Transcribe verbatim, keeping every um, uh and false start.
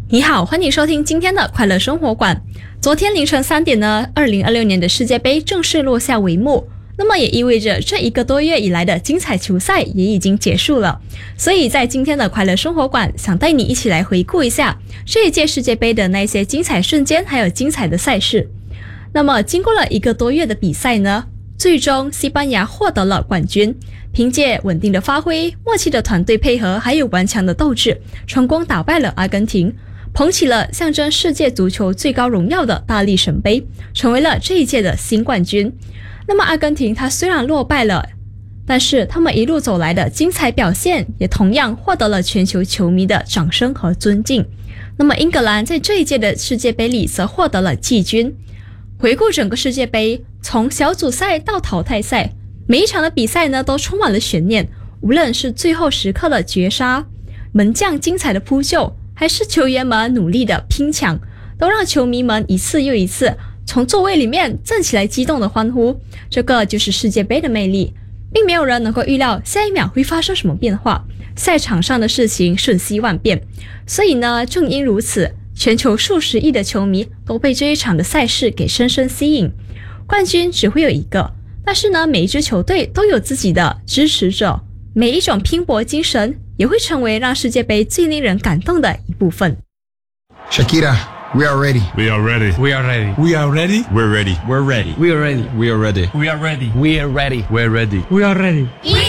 你好，欢迎收听今天的快乐生活馆。昨天凌晨三点呢，二零二六年的世界杯正式落下帷幕，那么也意味着这一个多月以来的精彩球赛也已经结束了。所以在今天的快乐生活馆，想带你一起来回顾一下这一届世界杯的那些精彩瞬间，还有精彩的赛事。那么经过了一个多月的比赛呢，最终西班牙获得了冠军，凭借稳定的发挥、默契的团队配合，还有顽强的斗志，成功打败了阿根廷，捧起了象征世界足球最高荣耀的大力神杯，成为了这一届的新冠军。那么阿根廷他虽然落败了，但是他们一路走来的精彩表现也同样获得了全球球迷的掌声和尊敬。那么英格兰在这一届的世界杯里则获得了季军。回顾整个世界杯，从小组赛到淘汰赛，每一场的比赛呢都充满了悬念，无论是最后时刻的绝杀、门将精彩的扑救，还是球员们努力的拼抢，都让球迷们一次又一次从座位里面站起来激动的欢呼。这个就是世界杯的魅力，并没有人能够预料下一秒会发生什么变化，赛场上的事情瞬息万变。所以呢，正因如此，全球数十亿的球迷都被这一场的赛事给深深吸引。冠军只会有一个，但是呢，每一支球队都有自己的支持者，每一种拼搏精神也会成为让世界杯最令人感动的一部分。 Shakira, we are ready. We are ready. We are ready. We are ready. We're ready. We're ready. We are ready. We are ready. We are ready. We are ready. We're ready. We are ready. We